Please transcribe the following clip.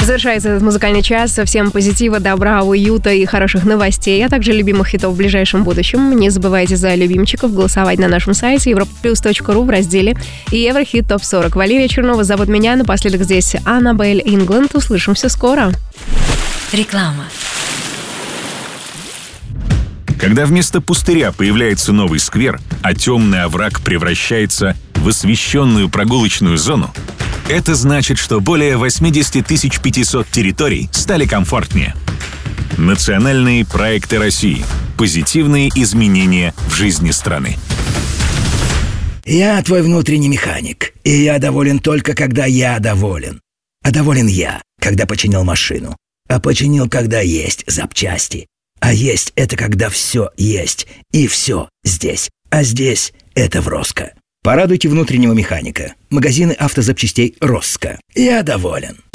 Завершается этот музыкальный час. Всем позитива, добра, уюта и хороших новостей, а также любимых хитов в ближайшем будущем. Не забывайте за любимчиков голосовать на нашем сайте europaplus.ru в разделе Еврохит ТОП 40. Валерия Чернова зовут меня. Напоследок здесь Аннабель Ингланд. Услышимся скоро. Реклама. Когда вместо пустыря появляется новый сквер, а темный овраг превращается в освещенную прогулочную зону, это значит, что более 80 500 территорий стали комфортнее. Национальные проекты России. Позитивные изменения в жизни страны. Я твой внутренний механик, и я доволен только, когда я доволен. А доволен я, когда починил машину. А починил, когда есть запчасти. А есть — это когда все есть, и все здесь. А здесь — это в Роско. Порадуйте внутреннего механика. Магазины автозапчастей Роско. Я доволен.